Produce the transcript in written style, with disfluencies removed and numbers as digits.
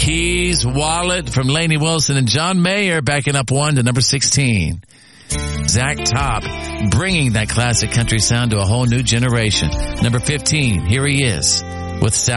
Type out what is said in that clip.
Keys, Wallet from Lainey Wilson, and John Mayer backing up 1 to number 16. Zach Top bringing that classic country sound to a whole new generation. Number 15, here he is with South.